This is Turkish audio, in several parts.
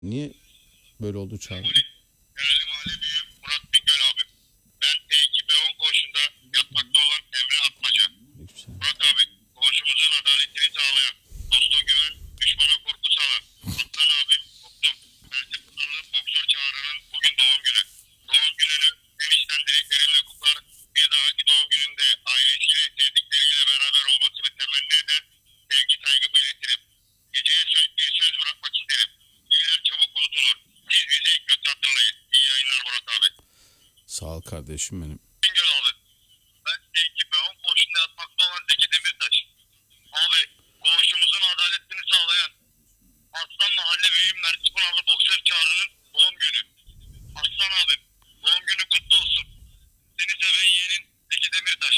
Niye böyle oldu Çağrı? Değerli mahalle büyüğüm Murat Bingöl abim. Ben T2B10 koğuşunda yatmakta olan Emre Atmaca. Aleykümselam. Murat abi, koğuşumuzun adaletini sağlayan, dosta güven, düşmana korku sağlar. Aslan abim, koptum. Mersin Pınarlı Boksör Çağrı'nın bugün doğum günü. Doğum gününü hem içten dileklerimle kutlar, bir dahaki doğum gününde ailesiyle, sevdikleriyle beraber olmasını temenni eder, sevgi saygımı iletirim. Geceye bir söz bırakmak isterim. İyiler çabuk unutulur. Siz bizi ilk kötü hatırlayın. İyi yayınlar Murat abi. Sağ ol kardeşim benim. Bingöl abi. Ben T2B10 koğuşunda yatmakta olan Zeki Demirtaş. Abi, koğuşumuzun adaletini sağlayan Aslan Mahalle Büyüğüm Mersin Pınarlı Boksör Çağrı'nın doğum günü. Aslan abim, doğum günü kutlu olsun. Seni seven yeğenin Zeki Demirtaş.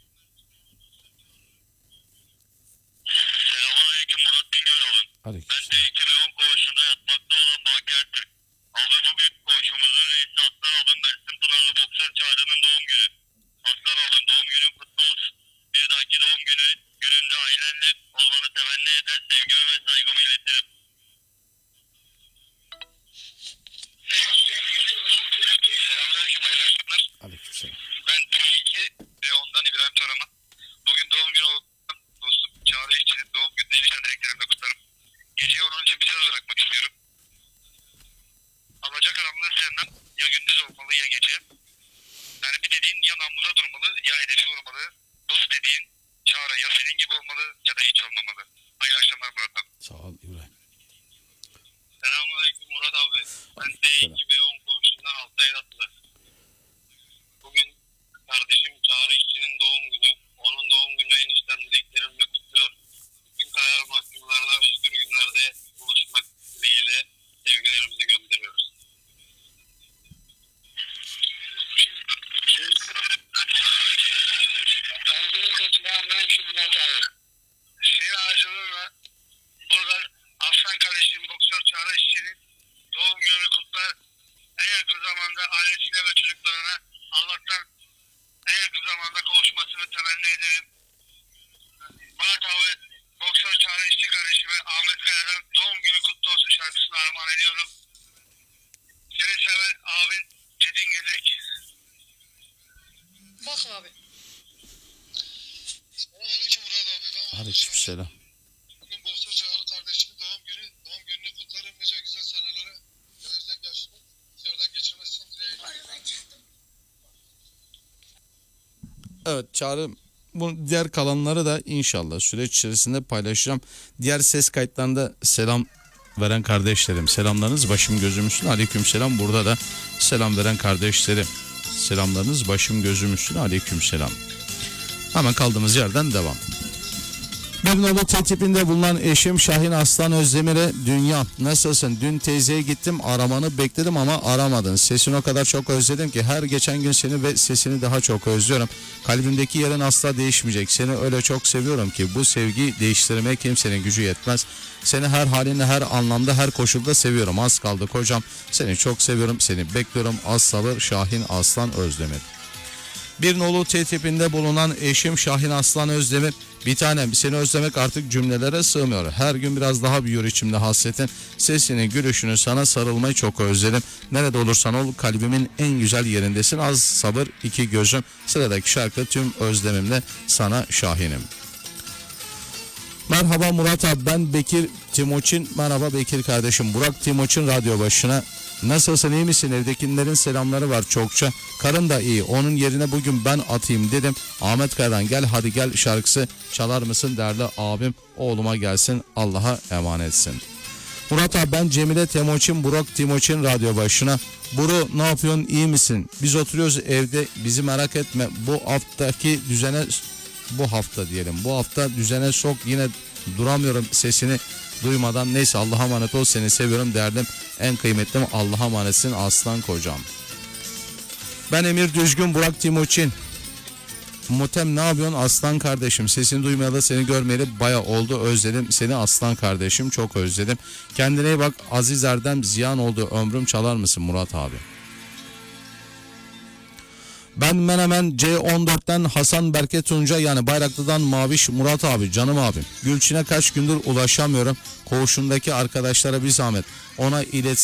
Selamünaleyküm Murat Bingöl abi. Ben Aleykümselam. T2B10 koğuşunda yatmakta olan Baki Ertürk. Abi bugün koğuşumuzun reisi Aslan abim Mersin Pınarlı Boksör Çağrı'nın doğum günü. Aslan abim doğum günün kutlu olsun. Bir dahaki doğum gününde ailenle olmanı temenni eder, sevgimi ve saygımı iletirim. Selamünaleyküm, hayırlı akşamlar. Aleykümselam. Ben T2 ve ondan İbrahim Toraman. Bugün doğum günü olan dostum Çağrı İşçi'nin doğum gününü en içten dileklerimle kutlarım. Geceyi onun için bir söz bırakmak istiyorum. Alacakaranlığı sevmem, ya gündüz olmalı ya gece. Mermi dediğin ya namusa durmalı ya hedefi vurmalı. Dost dediğin Çağrı ya senin gibi olmalı ya da hiç olmamalı. Hayırlı akşamlar Murat abi. Sağ ol İbrahim. Selamünaleyküm Murat abi. Ben Aleykümselam. T2B10 koğuşundan Altay Datlı. Bugün kardeşim Çağrı İşçi'nin doğum günü. Onun doğum günü en içten dileklerimle kutluyor. Bütün karar mahkumlarına özgür günlerde buluşmak dileğiyle sevgilerimizi gönderiyoruz. Öncelikle selamünaleyküm Murat abi. Senin aracılığıyla buradan Aslan kardeşim Boksör Çağrı İşçi'nin doğum gününü kutlar. En yakın zamanda ailesine ve çocuklarına Allah'tan en yakın zamanda kavuşmasını temenni ederim. Murat abi, Boksör Çağrı İşçi kardeşime Ahmet Kaya'dan doğum günü kutlu olsun şarkısını armağan ediyorum. Seni seven abin Çetin Gezek. Bak abi. Selamünaleyküm Murat abi. Ben Aleykümselam. Bugün Boksör Çağrı kardeşimin doğum günü. Doğum gününü kutlarım. Nice güzel senelere. Gelecek yaşını dışarıda geçirmesini dileğiyle. Evet Çağrı, bu diğer kalanları da inşallah süreç içerisinde paylaşacağım. Diğer ses kayıtlarında selam veren kardeşlerim, selamlarınız başım gözüm üstüne. Aleykümselam. Burada da selam veren kardeşlerim, selamlarınız başım gözüm üstüne. Aleykümselam. Hemen kaldığımız yerden devam. Memnunlu tertibinde bulunan eşim Şahin Aslan Özdemir'e dünya nasılsın? Dün teyzeye gittim, aramanı bekledim ama aramadın. Sesini o kadar çok özledim ki her geçen gün seni ve sesini daha çok özlüyorum. Kalbimdeki yerin asla değişmeyecek. Seni öyle çok seviyorum ki bu sevgiyi değiştirmeye kimsenin gücü yetmez. Seni her halinle, her anlamda, her koşulda seviyorum. Az kaldı kocam. Seni çok seviyorum, seni bekliyorum. Az sabır. Şahin Aslan Özdemir. Bir nolu tertibinde bulunan eşim Şahin Aslan Özdemir, bir tanem seni özlemek artık cümlelere sığmıyor. Her gün biraz daha büyüyor içimde hasretin. Sesini, gülüşünü, sana sarılmayı çok özledim. Nerede olursan ol kalbimin en güzel yerindesin. Az sabır iki gözüm. Sıradaki şarkı tüm özlemimle sana Şahinim. Merhaba Murat abi, ben Bekir Timoçin. Merhaba Bekir kardeşim. Burak Timoçin radyo başına. Nasılsın, iyi misin? Evdekilerin selamları var çokça. Karın da iyi. Onun yerine bugün ben atayım dedim. Ahmet Kaya'dan Gel Hadi Gel şarkısı çalar mısın değerli abim? Oğluma gelsin, Allah'a emanetsin. Murat abi, ben Cemile Timoçin, Burak Timoçin radyo başına. Buru ne yapıyorsun, iyi misin? Biz oturuyoruz evde, bizi merak etme. Bu hafta düzene sok, yine duramıyorum sesini duymadan. Neyse, Allah'a emanet ol, seni seviyorum derdim. En kıymetlim, Allah'a emanetsin aslan kocam. Ben Emir Düzgün, Burak Timoçin. Mutem ne yapıyorsun aslan kardeşim? Sesini duymayalı, seni görmeyeli baya oldu, özledim seni aslan kardeşim, çok özledim. Kendine iyi bak. Aziz Erdem, ziyan oldu ömrüm, çalar mısın Murat abi? Ben Menemen C14'ten Hasan Berke Tunca, yani Bayraklı'dan Maviş Murat abi, canım abim. Gülçin'e kaç gündür ulaşamıyorum. Koğuşundaki arkadaşlara bir zahmet ona ilet.